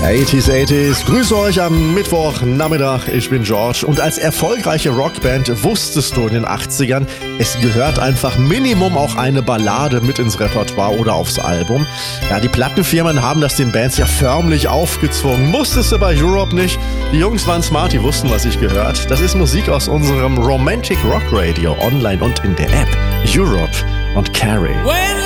80s, 80s. Grüße euch am Mittwochnachmittag. Ich bin George. Und als erfolgreiche Rockband wusstest du in den 80ern, es gehört einfach Minimum auch eine Ballade mit ins Repertoire oder aufs Album. Ja, die Plattenfirmen haben das den Bands ja förmlich aufgezwungen. Musstest du bei Europe nicht. Die Jungs waren smart, die wussten, was ich gehört. Das ist Musik aus unserem Romantic Rock Radio online und in der App. Europe und Carrie.